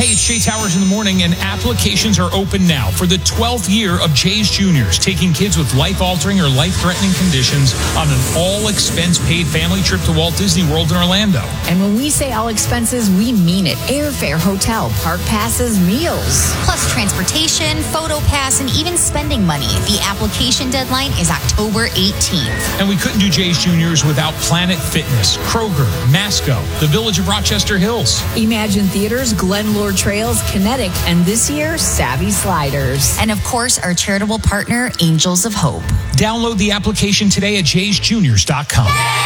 Hey, it's Jay Towers in the morning, and applications are open now for the 12th year of Jay's Juniors, taking kids with life-altering or life-threatening conditions on an all-expense-paid family trip to Walt Disney World in Orlando. And when we say all expenses, we mean it. Airfare, hotel, park passes, meals. Plus transportation, photo pass, and even spending money. The application deadline is October 18th. And we couldn't do Jay's Juniors without Planet Fitness, Kroger, Masco, the Village of Rochester Hills, Imagine Theaters, Glenlore Trails, Kinetic, and this year, Savvy Sliders. And of course, our charitable partner, Angels of Hope. Download the application today at jaysjuniors.com.